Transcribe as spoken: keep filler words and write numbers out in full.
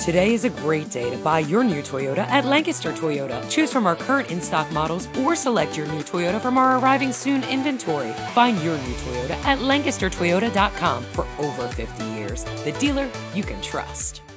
Today is a great day to buy your new Toyota at Lancaster Toyota. Choose from our current in-stock models or select your new Toyota from our arriving soon inventory. Find your new Toyota at lancaster toyota dot com for over fifty years. The dealer you can trust.